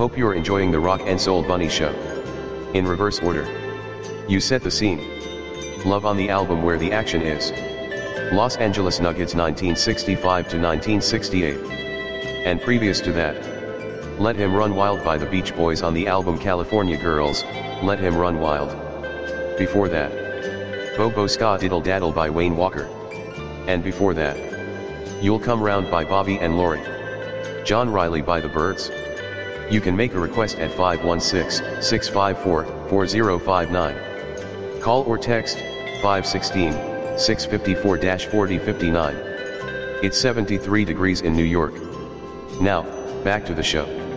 Hope you're enjoying the Rock and Soul Bunny show. In reverse order. You set the scene. Love on the album Where the Action Is. Los Angeles Nuggets 1965 to 1968. And previous to that, Let Him Run Wild by the Beach Boys on the album California Girls, Let Him Run Wild. Before that, Bobo Ska Diddle Daddle by Wayne Walker. And before that, You'll Come Round by Bobby and Lori. John Riley by the Byrds. You can make a request at 516-654-4059. Call or text 516-654-4059. It's 73 degrees in New York. Now, back to the show.